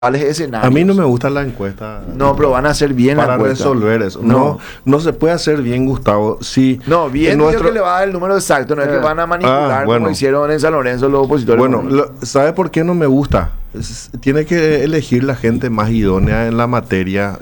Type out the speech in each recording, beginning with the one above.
escenarios. A mí no me gusta la encuesta. No, pero van a hacer bien la para encuesta. resolver eso. No se puede hacer bien, Gustavo. Si No, bien nuestro... que le va a dar el número exacto, no es que van a manipular bueno. como hicieron en San Lorenzo los opositores. Bueno, ¿sabe por qué no me gusta? Tiene que elegir la gente más idónea en la materia.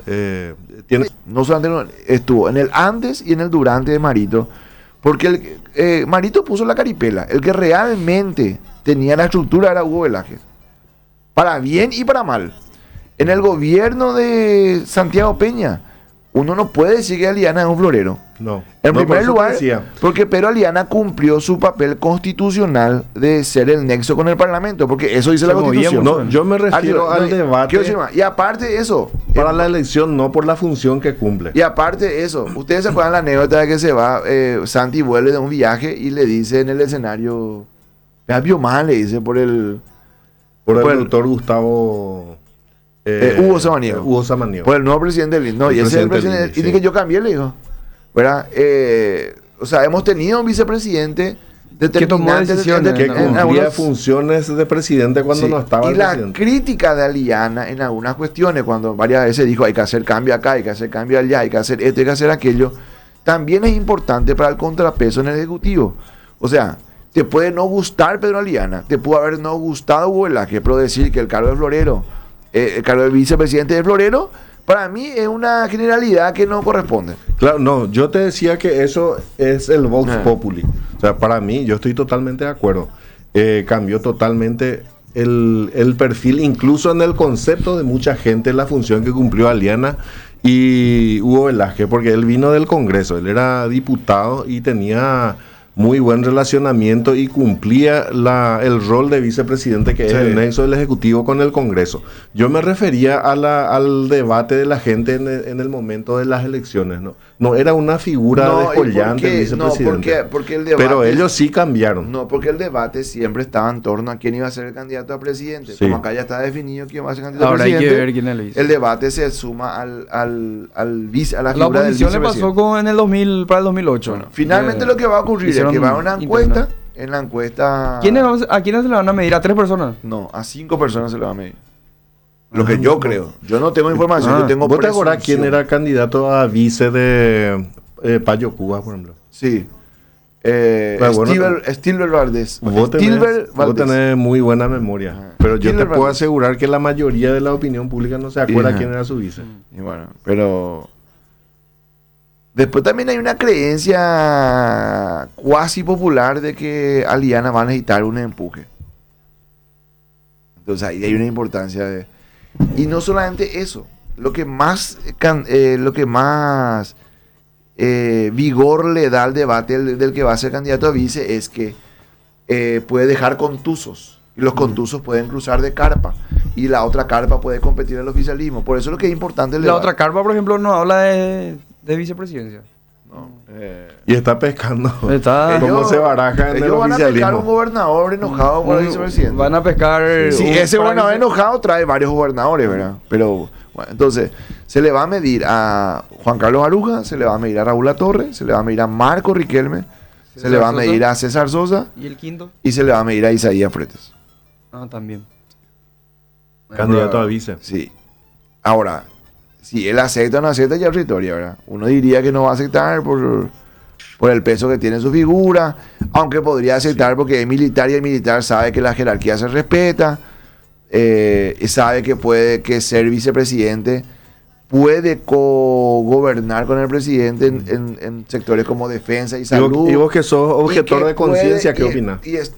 No solamente estuvo en el antes y en el durante de Marito, porque Marito puso la caripela. El que realmente tenía la estructura era Hugo Velázquez. Para bien y para mal. En el gobierno de Santiago Peña, uno no puede decir que Aliana es un florero. No. En primer lugar, porque Pedro Aliana cumplió su papel constitucional de ser el nexo con el Parlamento, porque eso dice la Constitución. No, yo me refiero al debate. Y aparte de eso, para la elección, no por la función que cumple. Y aparte de eso, ustedes se acuerdan la anécdota de que se va, Santi vuelve de un viaje y le dice en el escenario, vio mal, le dice por el doctor Gustavo Hugo Samaniego. Hugo Samaniego. Por el nuevo presidente del INE. No, y ese es el presidente. Y dije, yo cambié, le dijo. ¿Verdad? O sea, hemos tenido un vicepresidente determinante que cumplía funciones de presidente cuando no estaba el presidente. Y la crítica de Aliana en algunas cuestiones, cuando varias veces dijo hay que hacer cambio acá, hay que hacer cambio allá, hay que hacer esto, hay que hacer aquello, también es importante para el contrapeso en el Ejecutivo. O sea, te puede no gustar Pedro Aliana, te pudo haber no gustado Hugo Velázquez, pero decir que el cargo de florero, el cargo de vicepresidente de florero, para mí es una generalidad que no corresponde. Claro, no, yo te decía que eso es el Vox Populi. O sea, para mí, yo estoy totalmente de acuerdo. Cambió totalmente el perfil, incluso en el concepto de mucha gente, la función que cumplió Aliana y Hugo Velázquez, porque él vino del Congreso, él era diputado y tenía muy buen relacionamiento y cumplía el rol de vicepresidente, que es el nexo del Ejecutivo con el Congreso. Yo me refería al debate de la gente en el momento de las elecciones, no era una figura descollante el vicepresidente. Porque el debate, pero ellos sí cambiaron. No, porque el debate siempre estaba en torno a quién iba a ser el candidato a presidente. Como acá ya está definido quién va a ser candidato a presidente. Ahora hay que ver quién es el vice. El debate se suma a la figura la oposición le pasó para el 2008. Bueno, finalmente lo que va a ocurrir es que va a una encuesta. En la encuesta... ¿A quiénes se le van a medir? ¿A 3 personas? No, a 5 personas se le va a medir. Lo que yo creo. Yo no tengo información, yo tengo ¿Vos te acordás quién era candidato a vice de Payo Cuba, por ejemplo? Sí. Stilber Valdés. Vos tenés muy buena memoria. Pero yo te puedo asegurar que la mayoría de la opinión pública no se acuerda quién era su vice. Y bueno, pero... Después también hay una creencia cuasi popular de que Aliana va a necesitar un empuje. Entonces ahí hay una importancia de... Y no solamente eso, lo que más vigor le da al debate del que va a ser candidato a vice es que puede dejar contusos. Y los contusos pueden cruzar de carpa. Y la otra carpa puede competir en el oficialismo. Por eso es lo que es importante el debate. La otra carpa, por ejemplo, no habla de vicepresidencia. No, y está pescando. ¿Cómo se baraja en el oficialismo? Van a pescar un gobernador enojado por el vicepresidente. Van a pescar... Sí, ese gobernador enojado trae varios gobernadores, ¿verdad? Pero, bueno, entonces, se le va a medir a Juan Carlos Aruja, se le va a medir a Raúl Latorre, se le va a medir a Marco Riquelme, se le va a medir a César Sosa. ¿Y el quinto? Y se le va a medir a Isaías Fretes. También. Candidato a vice. Sí. Ahora... Si él acepta o no acepta, ya es otra historia, ¿verdad? Uno diría que no va a aceptar por el peso que tiene su figura, aunque podría aceptar porque es militar y el militar sabe que la jerarquía se respeta, sabe que ser vicepresidente puede co-gobernar con el presidente en sectores como defensa y salud. Y vos que sos objetor de conciencia, ¿qué opinas?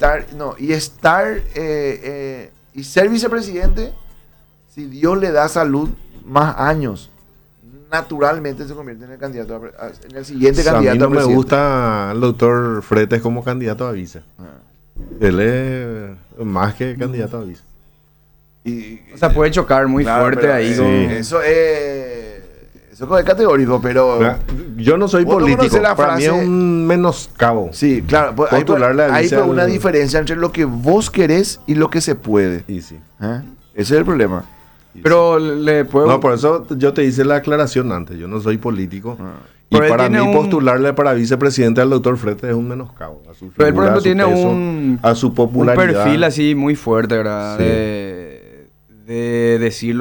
Y ser vicepresidente, si Dios le da salud, más años, naturalmente se convierte en el candidato en el siguiente candidato a presidente. A mí no me gusta el doctor Fretes como candidato a vice. Él es más que candidato a vice. O sea, puede chocar muy fuerte ahí. Eso es categórico, pero... Yo no soy político, para mí es un menoscabo. Sí, claro, hay una diferencia entre lo que vos querés y lo que se puede. Ese es el problema. Pero le puedo... No, por eso yo te hice la aclaración antes. Yo no soy político. Y para mí postularle para vicepresidente al doctor Fretes es un menoscabo. A su figura, pero él, por ejemplo, tiene peso, a su popularidad. Un perfil así muy fuerte, ¿verdad? Sí. de decir